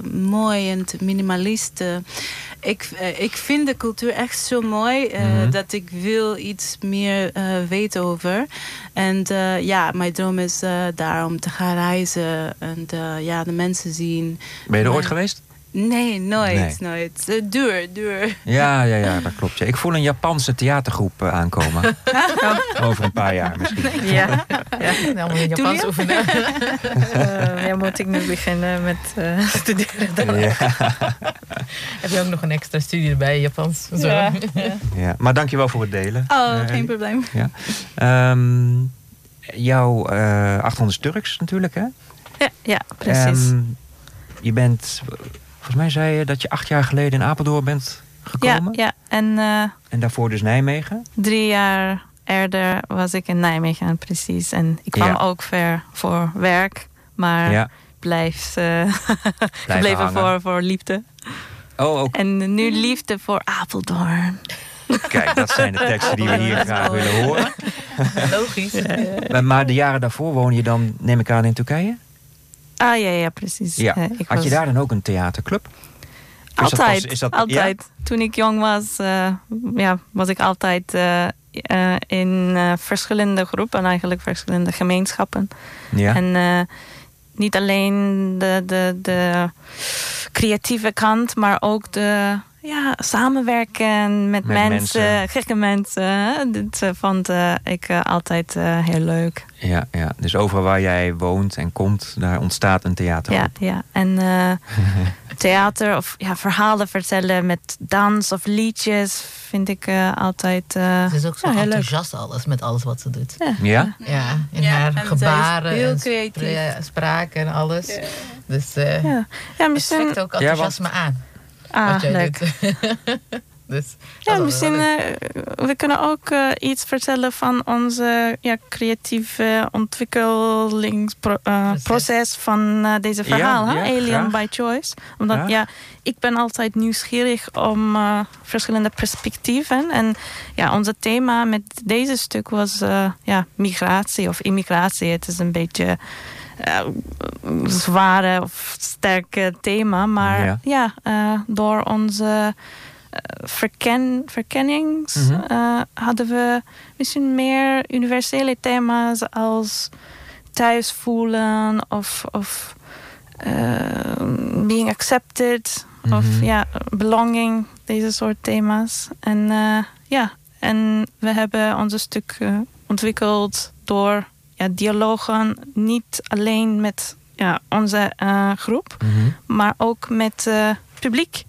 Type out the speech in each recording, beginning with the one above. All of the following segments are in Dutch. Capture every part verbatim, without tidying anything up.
mooi en minimalist. Uh, ik, uh, ik vind de cultuur echt zo mooi uh, mm-hmm. dat ik wil iets meer uh, weten over. En uh, ja, mijn droom is uh, daar om te gaan reizen en uh, ja, de mensen zien. Ben je er maar... ooit geweest? Nee, nooit, nee. nooit. Uh, duur, duur. Ja, ja, ja, dat klopt. Ja. Ik voel een Japanse theatergroep uh, aankomen. Over een paar jaar misschien. Ja, ja. Allemaal in Japans oefenen. uh, ja, moet ik nu beginnen met uh, studeren dan. Ja. Heb je ook nog een extra studie erbij, Japans? Zo. Ja, ja. Ja, maar dankjewel voor het delen. Oh, uh, geen probleem. Ja. Um, jouw uh, achtergrond is Turks natuurlijk, hè? Ja, ja precies. Um, je bent... Volgens mij zei je dat je acht jaar geleden in Apeldoorn bent gekomen. Ja, ja. En, uh, en daarvoor dus Nijmegen? Drie jaar eerder was ik in Nijmegen, precies. En ik kwam ja. ook ver voor werk, maar ja. blijf uh, gebleven voor, voor liefde. Oh, ook. En nu liefde voor Apeldoorn. Kijk, dat zijn de teksten die we hier graag willen horen. Logisch. Ja. Maar, maar de jaren daarvoor woon je dan, neem ik aan, in Turkije? Ah, ja, ja, precies. Ja. Uh, ik Had was... je daar dan ook een theaterclub? Altijd, is dat pas, is dat, altijd. Ja? Toen ik jong was, uh, ja, was ik altijd uh, uh, in uh, verschillende groepen, eigenlijk verschillende gemeenschappen. Ja. En uh, niet alleen de, de, de creatieve kant, maar ook de... Ja, samenwerken met, met mensen, mensen, gekke mensen. Dit uh, vond uh, ik uh, altijd uh, heel leuk. Ja, ja, dus overal waar jij woont en komt, daar ontstaat een theatergroep. Ja, ja. En uh, theater of ja, verhalen vertellen met dans of liedjes vind ik uh, altijd uh, Ze is ook zo ja, enthousiast alles met alles wat ze doet. Ja? Ja, ja in ja, haar en gebaren heel en creatief. spra- spraak en alles. Ja. Dus uh, ja. Ja, misschien... het trekt ook enthousiasme ja, aan. Ah, wat jij leuk. Doet. Dus, ja, misschien uh, we kunnen ook uh, iets vertellen van onze ja, creatieve ontwikkelingsproces uh, van uh, deze verhaal, ja, ja, Alien graag. by Choice. Omdat ja. ja, ik ben altijd nieuwsgierig om uh, verschillende perspectieven. En ja, onze thema met deze stuk was uh, ja, migratie of immigratie. Het is een beetje uh, zware of sterke thema, maar ja, ja uh, door onze Uh, verken, verkennings mm-hmm. uh, hadden we misschien meer universele thema's als thuis voelen of, of uh, being accepted mm-hmm. of ja, belonging, deze soort thema's. En uh, ja, en we hebben onze stuk uh, ontwikkeld door ja, dialogen, niet alleen met ja, onze uh, groep, mm-hmm. maar ook met uh, publiek.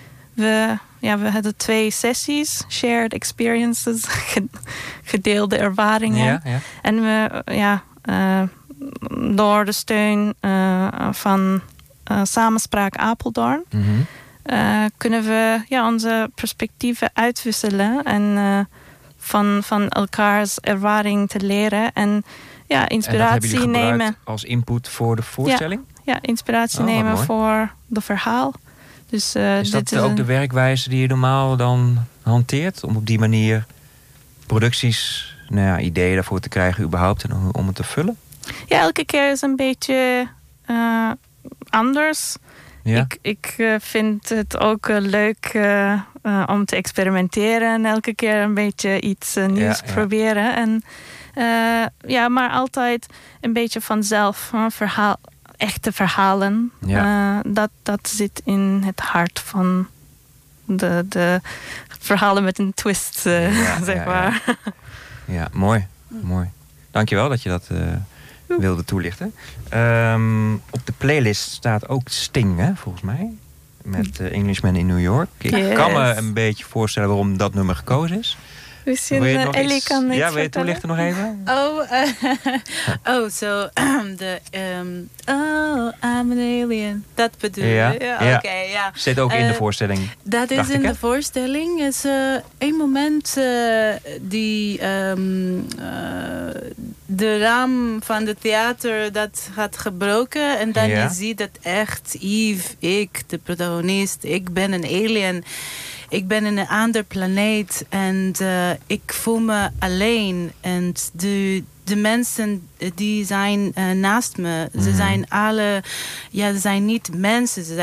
We Ja, we hadden twee sessies, shared experiences, gedeelde ervaringen. Ja, ja. En we, ja, uh, door de steun uh, van uh, Samenspraak Apeldoorn, mm-hmm. uh, kunnen we ja, onze perspectieven uitwisselen en uh, van, van elkaars ervaring te leren en ja, inspiratie en nemen. Als input voor de voorstelling? Ja, ja inspiratie oh, nemen voor de verhaal. Dus, uh, is dat dit ook is de een... werkwijze die je normaal dan hanteert? Om op die manier producties, nou ja, ideeën daarvoor te krijgen überhaupt en om het te vullen? Ja, elke keer is een beetje uh, anders. Ja. Ik, ik uh, vind het ook uh, leuk uh, uh, om te experimenteren en elke keer een beetje iets uh, nieuws ja, ja. proberen. En, uh, ja, maar altijd een beetje vanzelf uh, verhaal. Echte verhalen. Ja. Uh, dat, dat zit in het hart van de, de verhalen met een twist, uh, ja, zeg ja, maar. Ja, ja mooi, mooi. Dankjewel dat je dat uh, wilde toelichten. Um, op de playlist staat ook Sting, hè, volgens mij. Met uh, Englishman in New York. Ik yes. kan me een beetje voorstellen waarom dat nummer gekozen is. Misschien uh, Ellie iets... kan iets Ja, wil je toelichten nog even? Oh, uh, oh, so the um, oh, I'm an alien. Dat bedoel je? Ja, ja. ja. Oké, okay, ja. Zit ook uh, in de voorstelling. Dat is in ik, de voorstelling. Is uh, een moment uh, die um, uh, de raam van het theater dat gaat gebroken en dan ja. je ziet dat echt Yves, ik, de protagonist, ik ben een alien. Ik ben in een ander planeet en uh, ik voel me alleen. En de, de mensen die zijn uh, naast me, mm-hmm. ze zijn alle, ja, ze zijn niet mensen. Ze